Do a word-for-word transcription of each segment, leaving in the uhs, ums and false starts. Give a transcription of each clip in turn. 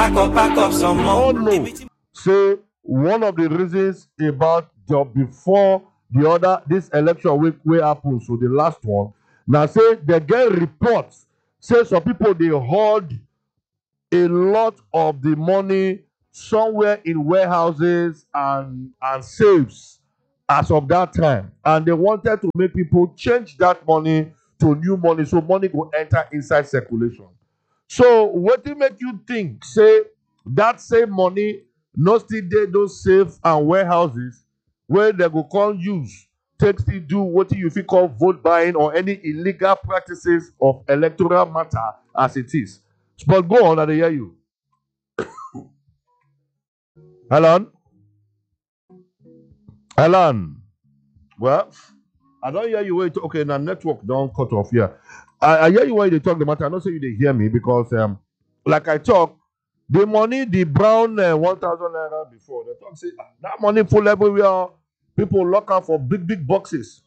Back up, back up some more. No. Say one of the reasons about the before the other this election week will happen, so the last one. Now say they get reports. Say some people they hold a lot of the money somewhere in warehouses and and safes as of that time, and they wanted to make people change that money to new money, so money will enter inside circulation. So what do make you think say that same money no still dey those safe and warehouses where they go come use take still do what you fit call vote buying or any illegal practices of electoral matter as it is? But go on, I dey hear you. Helen? Helen? Well, I don't hear you when you talk. Okay, now network don't cut off here. I, I hear you when you talk the matter. I don't say you they hear me because, um, like I talk, the money, the brown uh, one thousand naira before, they talk say ah, that money full everywhere. People lock out for big, big boxes.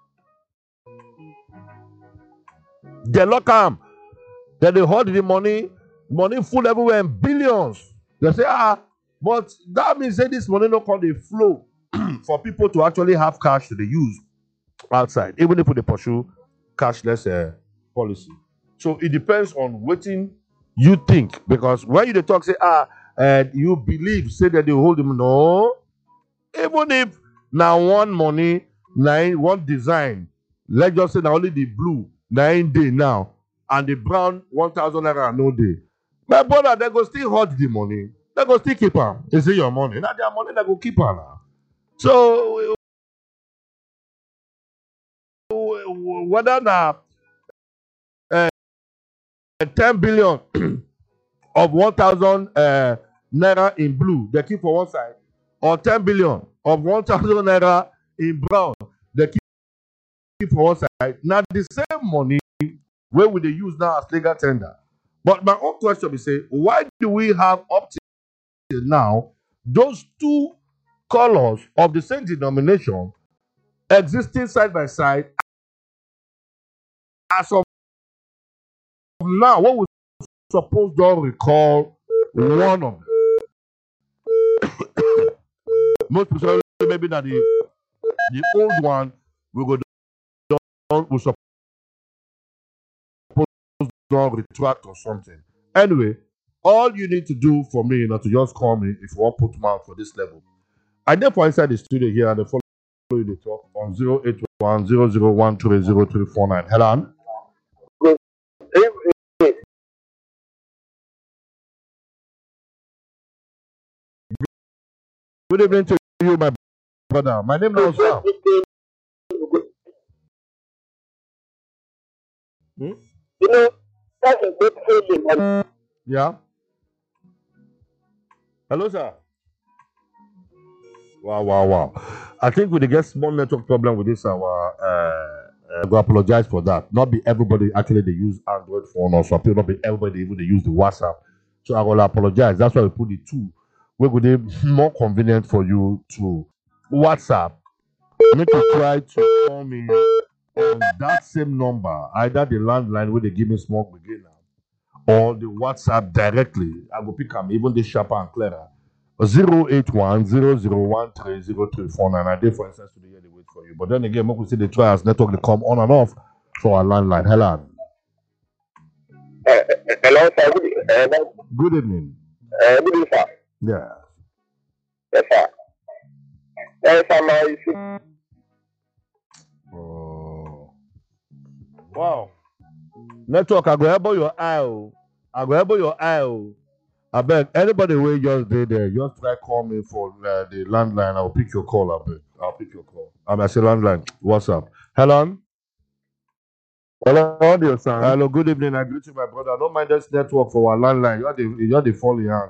They lock them. Then they hold the money, money full everywhere in billions. They say, ah, but that means that this money not called the flow for people to actually have cash to use outside, even if they pursue cashless uh, policy. So it depends on what you think, because when you dey talk say ah uh, you believe say that they hold them, no, even if now one money nine one design, let's just say now only the blue nine day now and the brown one thousand naira no day, my brother they go still hold the money, they go still keep am. Is it your money? Not their money, they go keep am now. So whether now uh, ten billion of one thousand uh, naira in blue they keep for one side, or ten billion of one thousand naira in brown they keep for one side, now the same money where would they use now as legal tender. But my own question is say, why do we have up till now those two colors of the same denomination existing side by side? As of now, what we suppose to recall one of them. Most people say maybe that the, the old one we go down, we suppose to retract or something. Anyway, all you need to do for me not to just call me if you want to put mouth for this level. I therefore inside the studio here and they follow you the talk on zero eight one zero zero one three zero three four nine. Hello. Good evening to you, my brother. My name is Sam. Hmm? You know, that's a good feeling. Yeah. Hello, sir. Wow, wow, wow. I think we get small network problem with this. Our uh, uh, we apologize for that. Not be everybody actually they use Android phone or something. Not be everybody even they use the WhatsApp. So I will apologize. That's why we put the two. We would be more convenient for you to WhatsApp. Make you try to call me on that same number, either the landline where they give me small beginner, or the WhatsApp directly. I will pick them, even the sharper and clearer. zero eight one zero zero one three zero three four nine. I did, for instance, to the year they wait for you. But then again, we see the trials network they come on and off for our landline. Hello. Uh, hello, sir. Good, uh, good evening. Uh, good evening, sir. Yeah. Yes, sir. Yes, sir. My... Oh. Wow. Network, I go elbow your eye. Oh. I go elbow your eye. Oh. I beg anybody who just did there, just try call me for uh, the landline. I'll pick your call. I beg. I'll pick your call. I'm I say landline. What's up? Hello. Hello, audio, sir. Hello. Good evening. I greet you, my brother. Don't mind this network for our landline. You're the you're the falling hand.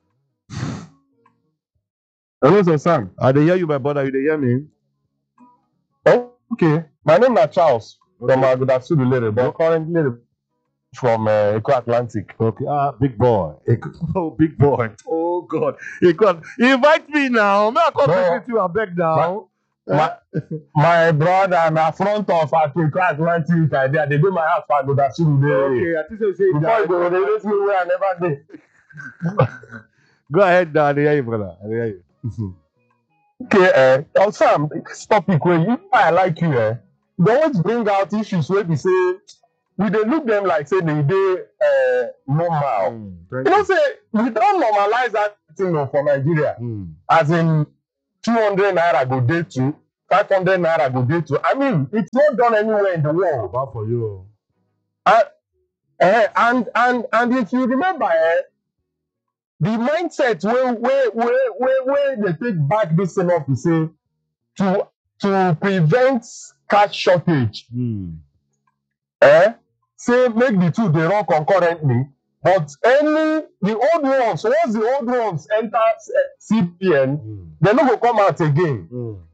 Hello, sir, Sam. I dey hear you, my brother. You dey hear me? Oh, okay. My name is Charles okay. from Aguda Sudulere, but currently from uh, Eco Atlantic. Okay, ah, big boy. Oh, big boy. Oh God, Eco. Invite me now. May I come no, visit you? I beg now. My, my, my brother, na front of Eco Atlantic. I dey. They go my house for Aguda Sudulere. Okay, I think you say before you go, they raise me where I never did. Go ahead now, I dey hear you, brother. I dey hear you. Okay, eh, uh, Sam, this topic where you I like you, eh, they always bring out issues where we say we dey look them like say they dey uh, normal. Mm, You thank know, you. say we don't normalize that thing no, for Nigeria. Mm. As in two hundred naira go day to five hundred naira go day to. I mean, it's not done anywhere in the world. Bad for you. And, eh, and and and if you remember, eh, the mindset where where where where where they take back this thing up is say to to prevent cash shortage. Mm. Eh? Say make the two they run concurrently, but any the old ones once the old ones enter C P N, Mm. they no go come out again. Mm.